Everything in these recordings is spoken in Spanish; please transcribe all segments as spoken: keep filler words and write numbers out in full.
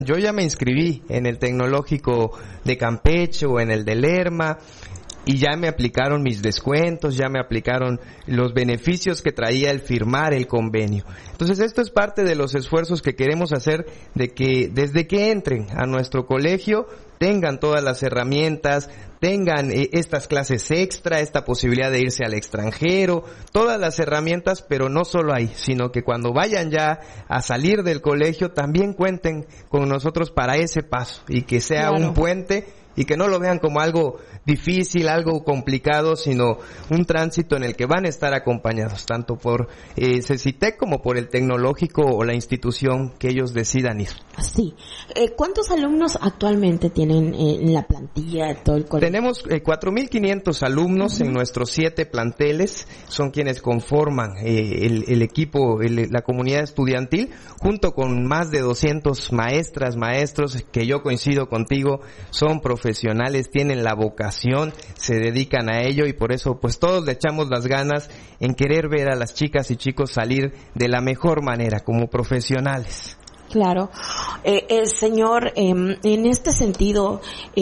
Yo ya me inscribí en el Tecnológico de Campeche o en el de Lerma y ya me aplicaron mis descuentos, ya me aplicaron los beneficios que traía el firmar el convenio. Entonces esto es parte de los esfuerzos que queremos hacer de que desde que entren a nuestro colegio tengan todas las herramientas, tengan eh, estas clases extra, esta posibilidad de irse al extranjero, todas las herramientas, pero no solo ahí, sino que cuando vayan ya a salir del colegio también cuenten con nosotros para ese paso y que sea Claro. un puente y que no lo vean como algo difícil, algo complicado, sino un tránsito en el que van a estar acompañados, tanto por eh, CECITEC como por el tecnológico o la institución que ellos decidan ir. Sí. Eh, ¿Cuántos alumnos actualmente tienen eh, en la plantilla de todo el colegio? Tenemos eh, cuatro mil quinientos alumnos uh-huh. en nuestros siete planteles, son quienes conforman eh, el, el equipo, el, la comunidad estudiantil, junto con más de doscientos maestras, maestros, que yo coincido contigo, son profesionales, tienen la vocación, se dedican a ello y por eso pues todos le echamos las ganas en querer ver a las chicas y chicos salir de la mejor manera, como profesionales. Claro. Eh, eh, señor, eh, en este sentido,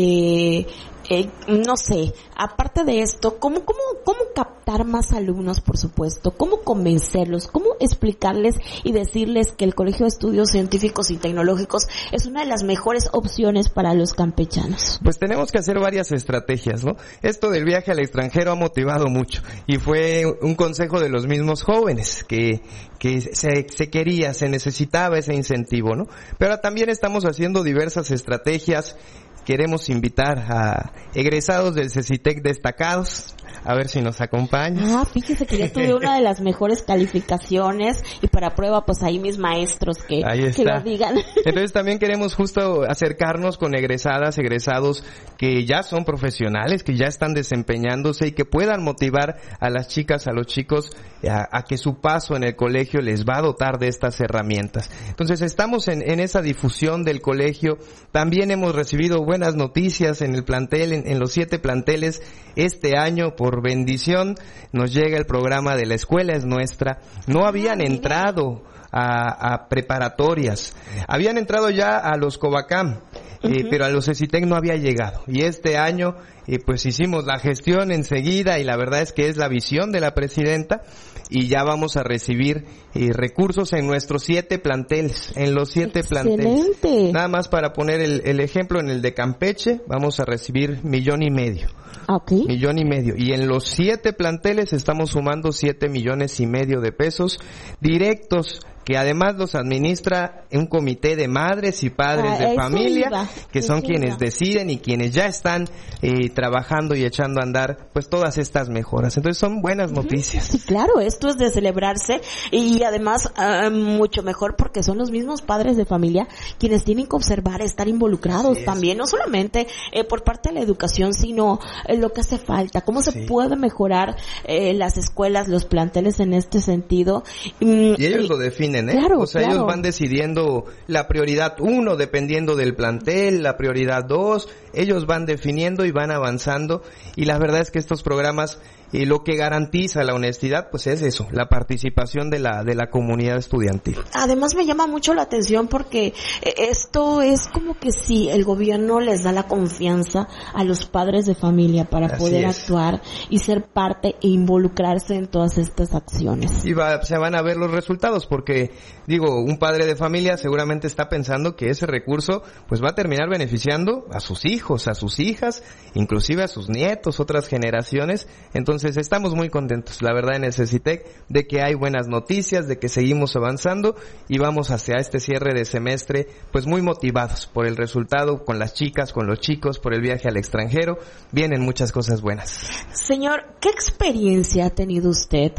eh, eh, no sé, aparte de esto, ¿cómo, cómo, cómo captar más alumnos, por supuesto? ¿Cómo convencerlos? ¿Cómo explicarles y decirles que el Colegio de Estudios Científicos y Tecnológicos es una de las mejores opciones para los campechanos? Pues tenemos que hacer varias estrategias, ¿no? Esto del viaje al extranjero ha motivado mucho y fue un consejo de los mismos jóvenes que que se, se quería, se necesitaba ese incentivo, ¿no? Pero también estamos haciendo diversas estrategias. Queremos invitar a egresados del CECITEC destacados, a ver si nos acompañan. Ah, fíjese que yo tuve una de las mejores calificaciones y para prueba pues ahí mis maestros que, que lo digan. Entonces también queremos justo acercarnos con egresadas, egresados que ya son profesionales, que ya están desempeñándose y que puedan motivar a las chicas, a los chicos a, a que su paso en el colegio les va a dotar de estas herramientas. Entonces estamos en, en esa difusión del colegio. También hemos recibido buenas noticias en el plantel, en, en los siete planteles. Este año, por bendición, nos llega el programa de La Escuela es Nuestra. No habían entrado a, a preparatorias, habían entrado ya a los Covacam, eh, uh-huh. pero a los CECITEC no había llegado. Y este año, eh, pues hicimos la gestión enseguida y la verdad es que es la visión de la presidenta y ya vamos a recibir eh, recursos en nuestros siete planteles, en los siete Excelente. planteles. Nada más para poner el, el ejemplo, en el de Campeche vamos a recibir millón y medio. Okay. Millón y medio. Y en los siete planteles estamos sumando siete millones y medio de pesos directos, que además los administra un comité de madres y padres ah, de familia, iba, que son quienes iba. deciden y quienes ya están eh, trabajando y echando a andar pues todas estas mejoras. Entonces son buenas noticias. Sí, claro, esto es de celebrarse y además uh, mucho mejor porque son los mismos padres de familia quienes tienen que observar, estar involucrados sí, también, no solamente eh, por parte de la educación, sino eh, lo que hace falta, cómo se sí. puede mejorar eh, las escuelas, los planteles en este sentido. Y ellos y, lo definen. ¿Eh? Claro, o sea, claro. ellos van decidiendo la prioridad uno dependiendo del plantel, la prioridad dos, ellos van definiendo y van avanzando y la verdad es que estos programas y lo que garantiza la honestidad pues es eso, la participación de la de la comunidad estudiantil. Además me llama mucho la atención porque esto es como que si el gobierno les da la confianza a los padres de familia para Así poder es. actuar y ser parte e involucrarse en todas estas acciones. Y va, se van a ver los resultados porque digo, un padre de familia seguramente está pensando que ese recurso pues va a terminar beneficiando a sus hijos, a sus hijas, inclusive a sus nietos, otras generaciones. Entonces Entonces estamos muy contentos, la verdad, en el CECITEC, de que hay buenas noticias, de que seguimos avanzando y vamos hacia este cierre de semestre, pues muy motivados por el resultado, con las chicas, con los chicos, por el viaje al extranjero. Vienen muchas cosas buenas. Señor, ¿qué experiencia ha tenido usted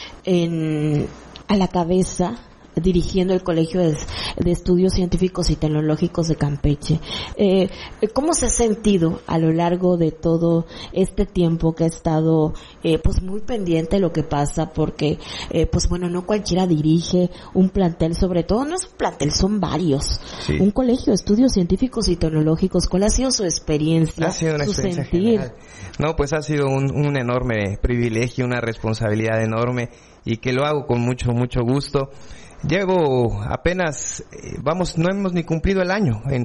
en, a la cabeza dirigiendo el Colegio de, de Estudios Científicos y Tecnológicos de Campeche? Eh, ¿Cómo se ha sentido a lo largo de todo este tiempo que ha estado eh, pues muy pendiente de lo que pasa? Porque eh, pues bueno, no cualquiera dirige un plantel, sobre todo no es un plantel, son varios. Sí. Un Colegio de Estudios Científicos y Tecnológicos. ¿Cuál ha sido su experiencia? Ha sido una su experiencia sentir. General. No, pues ha sido un, un enorme privilegio, una responsabilidad enorme y que lo hago con mucho, mucho gusto. Llevo apenas, eh, vamos, no hemos ni cumplido el año en,